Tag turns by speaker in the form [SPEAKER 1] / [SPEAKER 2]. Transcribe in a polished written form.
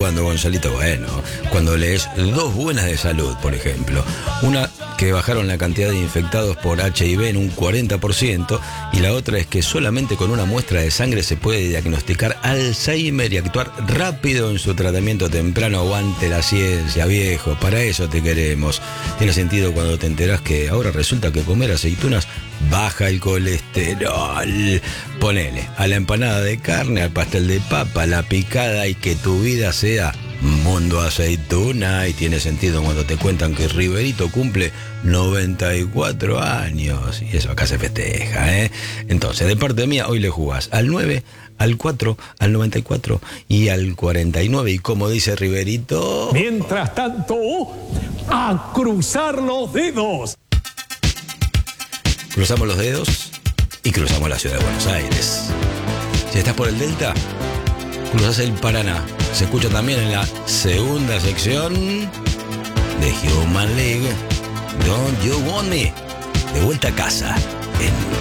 [SPEAKER 1] cuando, Gonzalito? Bueno, cuando lees dos buenas de salud, por ejemplo. Una, que bajaron la cantidad de infectados por HIV en un 40%, y la otra es que solamente con una muestra de sangre se puede diagnosticar Alzheimer y actuar rápido en su tratamiento temprano. Aguante la ciencia, viejo, para eso te queremos. Tiene sentido cuando te enterás que ahora resulta que comer aceitunas baja el colesterol. Ponele a la empanada de carne, al pastel de papa, a la picada, y que tu vida sea mundo aceituna. Y tiene sentido cuando te cuentan que Riverito cumple 94 años. Y eso acá se festeja, ¿eh? Entonces, de parte mía, hoy le jugás al 9, al 4, al 94 y al 49. Y como dice Riverito...
[SPEAKER 2] Mientras tanto, a cruzar los dedos.
[SPEAKER 1] Cruzamos los dedos y cruzamos la ciudad de Buenos Aires. Si estás por el Delta, cruzás el Paraná. Se escucha también en la segunda sección de Human League, Don't You Want Me. De vuelta a casa en